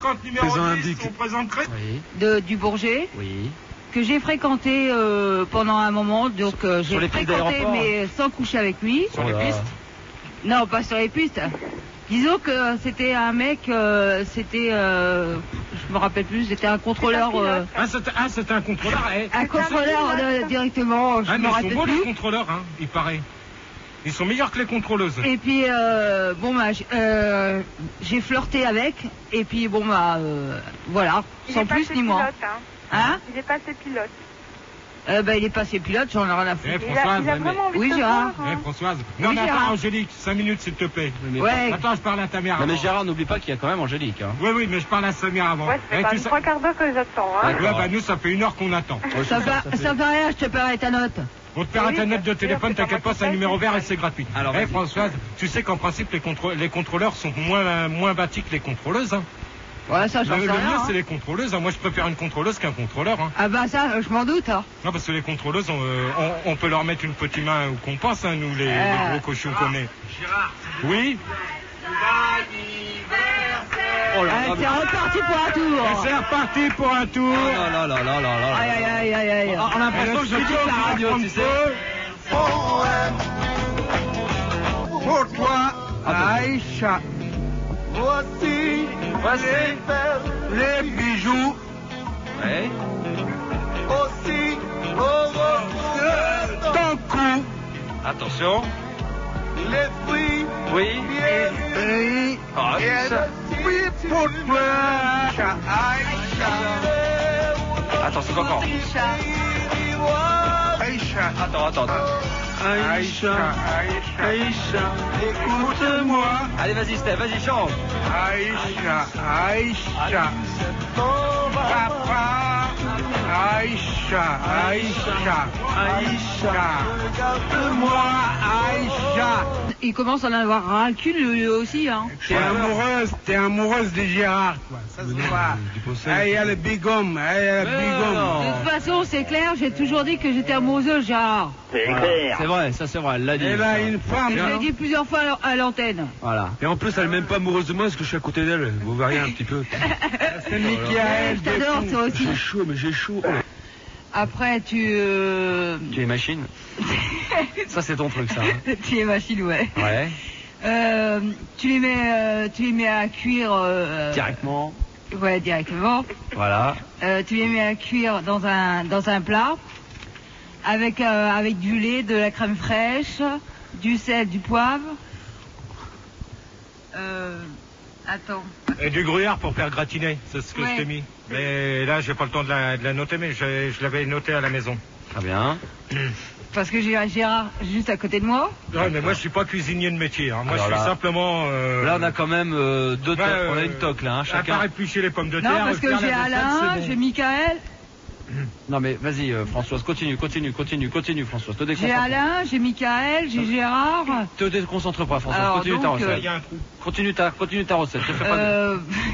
50 numéro 10, on présenterait. Oui. Du Bourget. Oui. Que j'ai fréquenté pendant un moment, donc j'ai fréquenté mais sans coucher avec lui. Sur les pistes? Non, pas sur les pistes. Disons que c'était un mec, je me rappelle plus, c'était un contrôleur. C'était un contrôleur. Un contrôleur directement, je me rappelle plus. Ils sont beaux plus. les contrôleurs, hein, il paraît. Ils sont meilleurs que les contrôleuses. Et puis j'ai flirté avec, et puis voilà, sans plus ni moins. Hein? Il est passé pilote. Il est passé pilote, j'en ai rien à foutre. Françoise, il a vraiment envie oui, de Gérard. Françoise. Non, mais attends, Angélique, 5 minutes, s'il te plaît. Ouais. Attends, je parle à ta mère. Non, mais Gérard, n'oublie pas qu'il y a quand même Angélique. Hein. Oui, mais je parle à sa mère avant. Ouais, ça fait 3 quarts d'heure que j'attends. Hein. Ouais, nous, ça fait 1 heure qu'on attend. Ça fait rien, je te paierai ta note. On te paiera ta note de téléphone, t'inquiète pas, c'est un numéro vert et c'est gratuit. Alors, Françoise, tu sais qu'en principe, les contrôleurs sont moins bâtis que les contrôleuses. Hein. Ouais, ça, j'en sais rien. Le mieux, c'est les contrôleuses. Moi, je préfère une contrôleuse qu'un contrôleur. Hein. Ah bah ça, je m'en doute. Hein. Non, parce que les contrôleuses, on peut leur mettre une petite main où qu'on pense, hein, nous, les gros cochons qu'on est. Gérard. Oui. Oh là, c'est reparti pour un tour. Et c'est reparti pour un tour. Oh là là là là là. Aïe. On a l'impression que je quitte la radio, tu sais. Pour toi, Aïcha. Voici les bijoux. Ouais. Aussi ton cou. Attention. Les fruits. Oui. Et puis pour toi, Aïcha. Attention encore. Aïcha. Attends. Aïcha, écoute-moi. Allez, vas-y, Steph, vas-y, chante. Aïcha. Papa. Aïcha. Regarde-moi, Aïcha. Il commence à en avoir ras le cul lui aussi, hein. T'es amoureuse de Gérard, quoi. Ça se voit. Il y a le big homme, De toute façon, c'est clair, j'ai toujours dit que j'étais amoureuse de Gérard. C'est vrai, ça c'est vrai, elle l'a dit. Elle a une femme. Et je l'ai dit plusieurs fois à l'antenne. Voilà. Et en plus, elle est même pas amoureuse de moi parce que je suis à côté d'elle. Vous voyez un petit peu. C'est Michael. Je t'adore, toi aussi. J'ai chaud. Après, tu es machine. Ça c'est ton truc, ça. Hein. Tu es machine, ouais. Ouais. Tu les mets à cuire. Directement. Ouais, directement. Voilà. Tu les mets à cuire dans un plat avec du lait, de la crème fraîche, du sel, du poivre. Attends. Et du gruyère pour faire gratiner, c'est ce que je t'ai mis. Mais là, j'ai pas le temps de la noter, mais je l'avais noté à la maison. Très bien. Parce que j'ai Gérard juste à côté de moi. Ouais, mais moi, je suis pas cuisinier de métier. Hein. Moi, alors je suis simplement... Là, on a quand même deux tocs. On a une toque, là, hein, chacun. À part éplucher les pommes de terre... Non, parce que j'ai Alain, j'ai Michael... Non mais vas-y Françoise, continue Françoise, te déconcentre. J'ai Alain, j'ai Michael, j'ai Gérard. Te déconcentre pas Françoise, alors, continue ta recette. Continue ta recette, te fais pas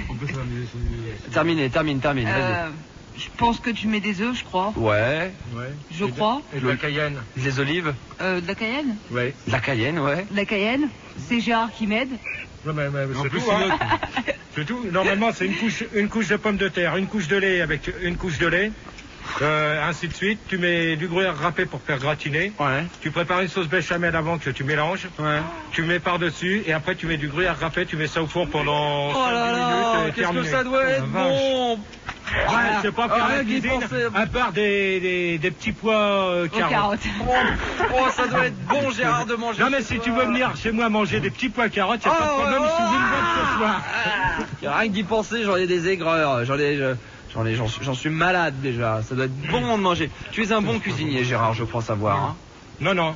Termine, vas-y. Je pense que tu mets des œufs, je crois. Ouais. Je crois. Et de la cayenne. Des olives. De la cayenne. Ouais. De la cayenne, ouais. De la cayenne, c'est Gérard qui m'aide. Non, mais c'est tout, hein. C'est tout. Normalement, c'est une couche de pommes de terre, une couche de lait avec une couche de lait. Ainsi de suite, tu mets du gruyère râpé pour faire gratiner. Ouais. Tu prépares une sauce béchamel avant que tu mélanges. Ouais. Tu mets par-dessus et après tu mets du gruyère râpé, tu mets ça au four pendant 5 minutes. Qu'est-ce que ça doit être bon. Ouais, c'est pas faire la cuisine, à part des petits pois carottes. Oh, ça doit être bon, Gérard, de manger. Non, mais si tu veux venir chez moi manger des petits pois carottes, y'a pas de problème, je suis une bonne ce soir. Rien que d'y penser, j'en ai des aigreurs. J'en suis malade déjà. Ça doit être bon de manger. Tu es un bon cuisinier, Gérard, je crois savoir. Hein. Non.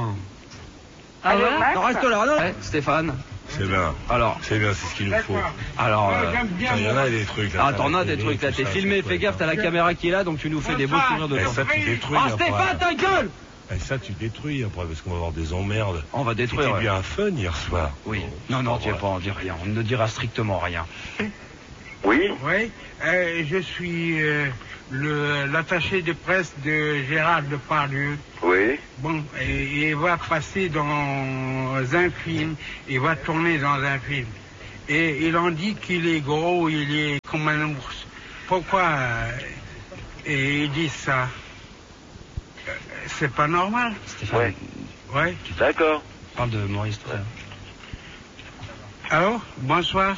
Ah ouais? Non, reste là, non. Ouais, Stéphane. C'est bien. Alors. C'est bien, c'est ce qu'il nous faut. Alors. Il y en a des trucs là. Ah, t'en as des trucs là. T'es filmé, fais gaffe, t'as la caméra qui est là, donc tu nous fais des beaux souvenirs de temps. Ça, tu détruis. Ah, Stéphane, ta gueule! Et ça, tu détruis après, parce qu'on va avoir des emmerdes. On va détruire. C'était bien fun hier soir. Oui. Non, tu vas pas en dire rien. On ne dira strictement rien. Oui. Oui, je suis l'attaché de presse de Gérard Depardieu. Oui. Bon, et il va passer dans un film, il va tourner dans un film. Et ils ont dit qu'il est gros, il est comme un ours. Pourquoi ils disent ça? C'est pas normal. Stéphane, Ouais. D'accord. parle de Maurice. Allô? Bonsoir.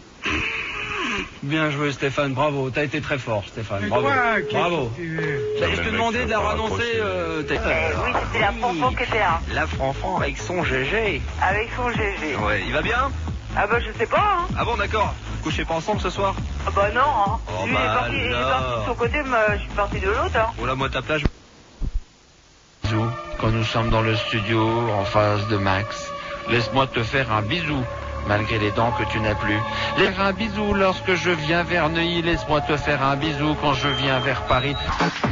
Bien joué Stéphane, bravo, t'as été très fort Stéphane, bravo. Bravo. Je te demandais de la annoncer. Oui, c'était la Franfran qui était là. La Franfran avec son GG. Avec son GG. Ouais, il va bien? Ah bah je sais pas, hein. Ah bon, d'accord. Vous couchez pas ensemble ce soir? Ah bah non, hein. Oh, Lui, bah il est parti de son côté, mais je suis parti de l'autre, hein. Oh là, moi ta plage. Bisous, quand nous sommes dans le studio en face de Max. Laisse-moi te faire un bisou, malgré les dents que tu n'as plus. Faire un bisou lorsque je viens vers Neuilly. Laisse-moi te faire un bisou quand je viens vers Paris.